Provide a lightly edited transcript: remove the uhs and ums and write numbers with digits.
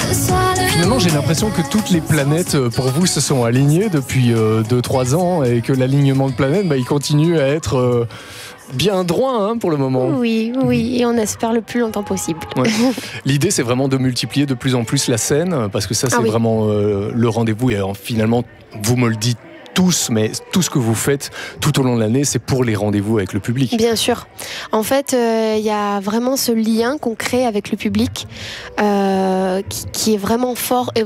Finalement, j'ai l'impression que toutes les planètes pour vous se sont alignées depuis 2-3 ans et que l'alignement de planètes, il continue à être bien droit pour le moment. Oui, et on espère le plus longtemps possible. Ouais. L'idée, c'est vraiment de multiplier de plus en plus la scène, parce que ça, c'est vraiment le rendez-vous. Et finalement, vous me le dites tous, mais tout ce que vous faites tout au long de l'année, c'est pour les rendez-vous avec le public. Bien sûr. En fait, il y a vraiment ce lien qu'on crée avec le public qui est vraiment fort et